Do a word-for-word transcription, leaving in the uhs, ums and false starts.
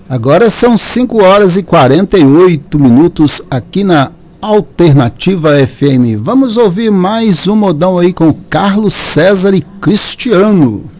Agora são cinco horas e quarenta e oito minutos aqui na Alternativa F M. Vamos ouvir mais um modão aí com Carlos César e Cristiano.